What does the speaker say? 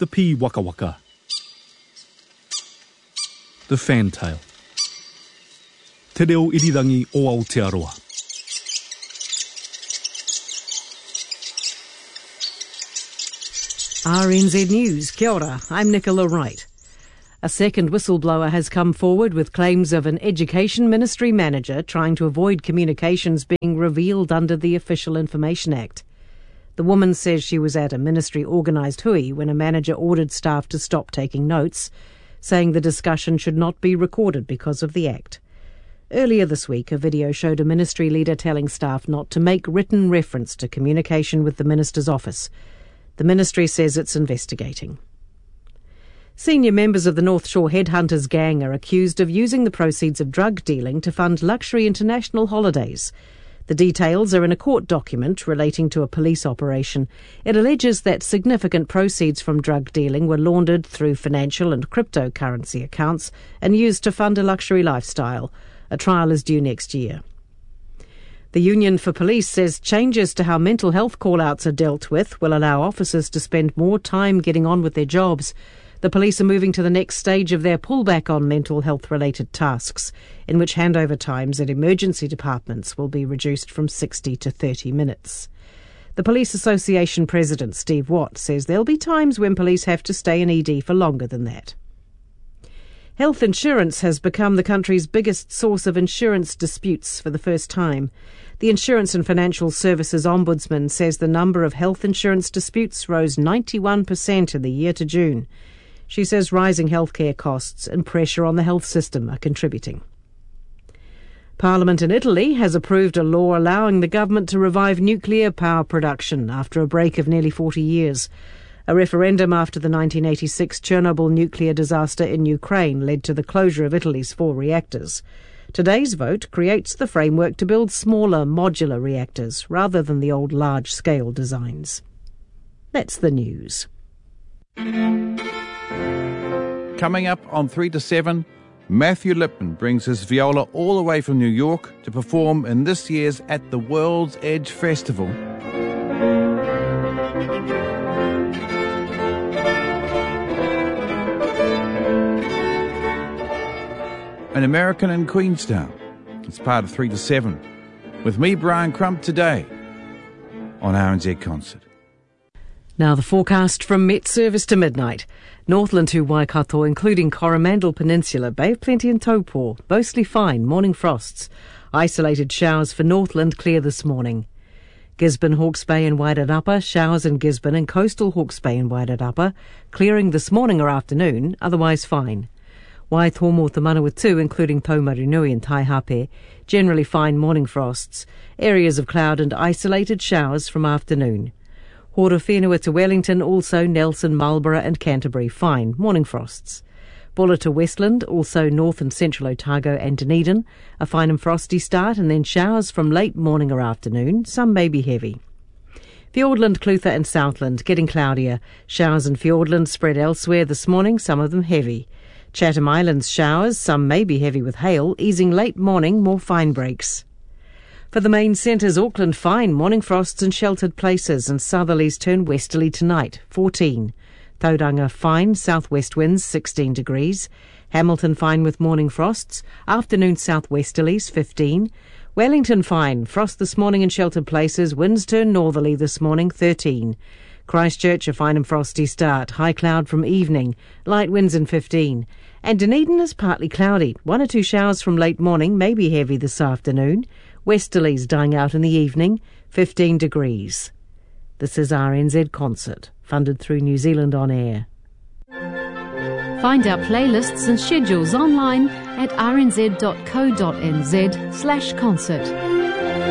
the pea waka waka, the fantail, te reo irirangi o Aotearoa. RNZ News, kia ora, I'm Nicola Wright. A second whistleblower has come forward with claims of an Education Ministry manager trying to avoid communications being revealed under the Official Information Act. The woman says she was at a ministry organised hui when a manager ordered staff to stop taking notes, saying the discussion should not be recorded because of the Act. Earlier this week, a video showed a ministry leader telling staff not to make written reference to communication with the minister's office. The ministry says it's investigating. Senior members of the North Shore Headhunters gang are accused of using the proceeds of drug dealing to fund luxury international holidays. The details are in a court document relating to a police operation. It alleges that significant proceeds from drug dealing were laundered through financial and cryptocurrency accounts and used to fund a luxury lifestyle. A trial is due next year. The Union for Police says changes to how mental health call-outs are dealt with will allow officers to spend more time getting on with their jobs. The police are moving to the next stage of their pullback on mental health-related tasks, in which handover times at emergency departments will be reduced from 60 to 30 minutes. The Police Association President, Steve Watt, says there'll be times when police have to stay in ED for longer than that. Health insurance has become the country's biggest source of insurance disputes for the first time. The Insurance and Financial Services Ombudsman says the number of health insurance disputes rose 91% in the year to June. She says rising healthcare costs and pressure on the health system are contributing. Parliament in Italy has approved a law allowing the government to revive nuclear power production after a break of nearly 40 years. A referendum after the 1986 Chernobyl nuclear disaster in Ukraine led to the closure of Italy's 4 reactors. Today's vote creates the framework to build smaller modular reactors rather than the old large-scale designs. That's the news. Coming up on 3 to 7, Matthew Lipman brings his viola all the way from New York to perform in this year's At the World's Edge Festival. An American in Queenstown. It's part of 3 to 7. With me, Brian Crump, today on RNZ Concert. Now the forecast from Met Service to midnight. Northland to Waikato, including Coromandel Peninsula, Bay of Plenty and Taupo, mostly fine, morning frosts. Isolated showers for Northland, clear this morning. Gisborne, Hawke's Bay and Wairarapa, showers in Gisborne and coastal Hawke's Bay and Wairarapa, clearing this morning or afternoon, otherwise fine. Waitomo to Manawatu, including Taumarinui and Taihape, generally fine morning frosts. Areas of cloud and isolated showers from afternoon. Horowhenua to Wellington, also Nelson, Marlborough and Canterbury, fine morning frosts. Bulla to Westland, also North and Central Otago and Dunedin, a fine and frosty start and then showers from late morning or afternoon, some may be heavy. Fiordland, Clutha and Southland, getting cloudier. Showers in Fiordland spread elsewhere this morning, some of them heavy. Chatham Islands showers, some may be heavy with hail, easing late morning, more fine breaks. For the main centres, Auckland fine, morning frosts in sheltered places and southerlies turn westerly tonight, 14. Tauranga fine, southwest winds, 16 degrees. Hamilton fine with morning frosts, afternoon southwesterlies, 15. Wellington fine, frost this morning in sheltered places, winds turn northerly this morning, 13. Christchurch a fine and frosty start, high cloud from evening, light winds in 15. And Dunedin is partly cloudy, 1 or 2 showers from late morning, maybe heavy this afternoon. Westerlies dying out in the evening, 15 degrees. This is RNZ Concert, funded through New Zealand On Air. Find our playlists and schedules online at rnz.co.nz/concert.